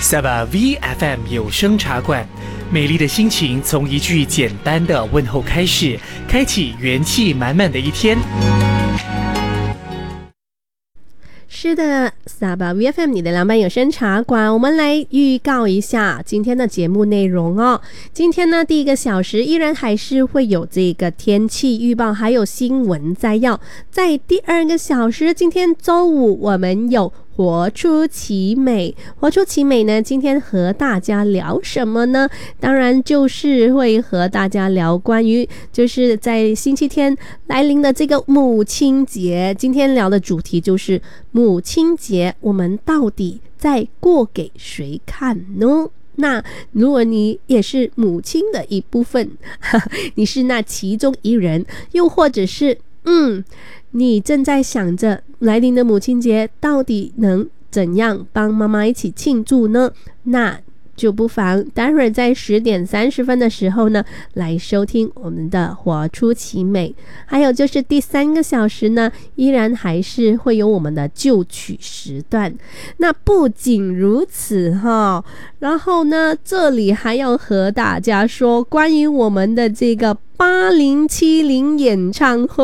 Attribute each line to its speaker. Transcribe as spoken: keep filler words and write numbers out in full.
Speaker 1: 萨巴 V F M 有声茶馆，美丽的心情从一句简单的问候开始，开启元气满满的一天。
Speaker 2: 是的，萨巴 V F M 你的凉拌有声茶馆，我们来预告一下今天的节目内容哦。今天呢，第一个小时依然还是会有这个天气预报，还有新闻摘要。在第二个小时，今天周五我们有活出奇美，活出奇美呢，今天和大家聊什么呢？当然就是会和大家聊关于就是在星期天来临的这个母亲节。今天聊的主题就是母亲节，我们到底在过给谁看呢？那如果你也是母亲的一部分，你是那其中一人，又或者是嗯你正在想着来临的母亲节到底能怎样帮妈妈一起庆祝呢？那就不妨待会儿在十点三十分的时候呢，来收听我们的活出奇美。还有就是第三个小时呢，依然还是会有我们的旧曲时段。那不仅如此哈，然后呢，这里还要和大家说关于我们的这个八零七零演唱会。